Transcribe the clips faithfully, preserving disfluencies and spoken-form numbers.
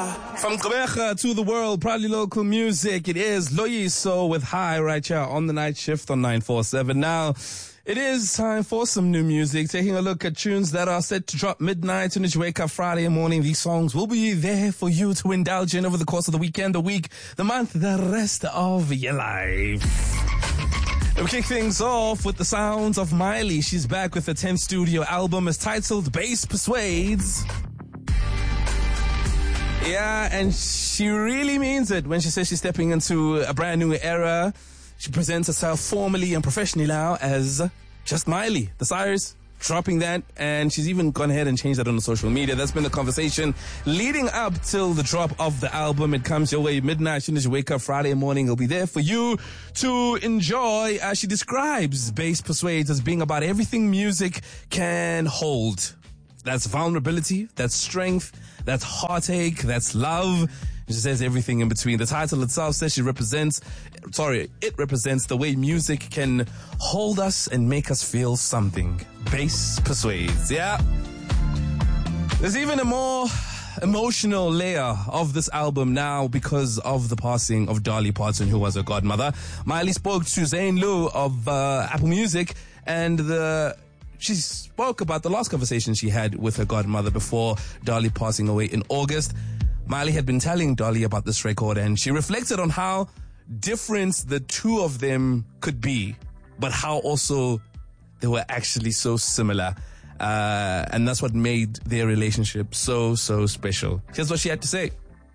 From Gqeberha to the world, proudly local music. It is Loyiso with High right here on the night shift on nine four seven. Now, it is time for some new music. Taking a look at tunes that are set to drop midnight and as you wake up Friday morning. These songs will be there for you to indulge in over the course of the weekend, the week, the month, the rest of your life. We kick things off with the sounds of Miley. She's back with her tenth studio album. It's titled Bass Persuades. Yeah, and she really means it when she says she's stepping into a brand new era. She presents herself formally and professionally now as just Miley. The Cyrus dropping that, and she's even gone ahead and changed that on the social media. That's been the conversation leading up till the drop of the album. It comes your way midnight. As soon as you wake up Friday morning, it'll be there for you to enjoy. As she describes Bass Persuades as being about everything music can hold. That's vulnerability, that's strength, that's heartache, that's love. She says everything in between. The title itself says she represents, sorry, it represents the way music can hold us and make us feel something. Bass Persuades, yeah. There's even a more emotional layer of this album now because of the passing of Dolly Parton, who was her godmother. Miley spoke to Zane Lou of uh, Apple Music, and the she spoke about the last conversation she had with her godmother before Dolly passing away in August. Miley had been telling Dolly about this record, and she reflected on how different the two of them could be, but how also they were actually so similar. Uh, and that's what made their relationship so, so special. Here's what she had to say.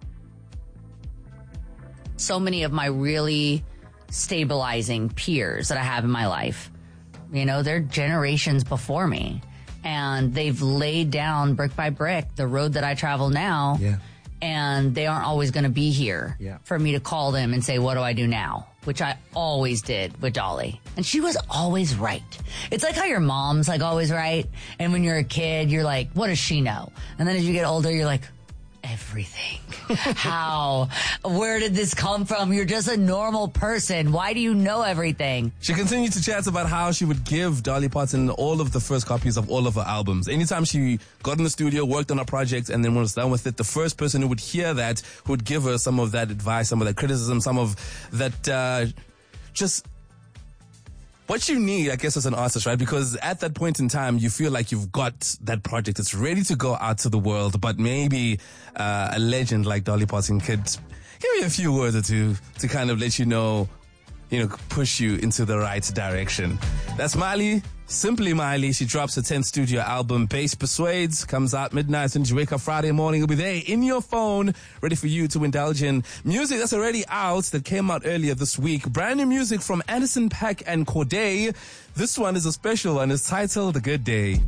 So many of my really stabilizing peers that I have in my life, you know, they're generations before me, and they've laid down brick by brick the road that I travel now. Yeah. And they aren't always going to be here yeah. for me to call them and say, what do I do now? Which I always did with Dolly. And she was always right. It's like how your mom's like always right. And when you're a kid, you're like, what does she know? And then as you get older, you're like, everything. How? Where did this come from? You're just a normal person. Why do you know everything? She continued to chat about how she would give Dolly Parton all of the first copies of all of her albums. Anytime she got in the studio, worked on a project, and then was done with it, the first person who would hear that, who would give her some of that advice, some of that criticism, some of that, uh, just what you need, I guess, as an artist, right? Because at that point in time, you feel like you've got that project. It's ready to go out to the world, but maybe uh, a legend like Dolly Parton could give you a few words or two to kind of let you know, you know, push you into the right direction. That's Miley. Simply Miley. She drops her tenth studio album, Bass Persuades, comes out midnight, and you wake up Friday morning. It'll be there in your phone, ready for you to indulge in music that's already out, that came out earlier this week. Brand new music from Anderson .Paak and Cordae. This one is a special one. It's titled The Good Day.